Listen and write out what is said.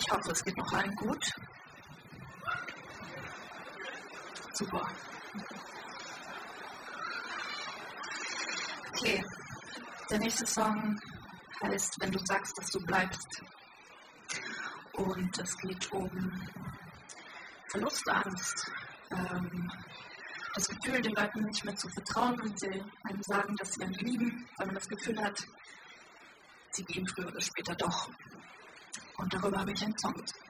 Ich hoffe, es geht noch allen gut. Super. Okay, der nächste Song heißt Wenn du sagst, dass du bleibst. Und es geht um Verlustangst. Das Gefühl, den Leuten nicht mehr zu vertrauen, wenn sie einem sagen, dass sie einen lieben, weil man das Gefühl hat, sie gehen früher oder später doch. Und darüber habe ich einen Song.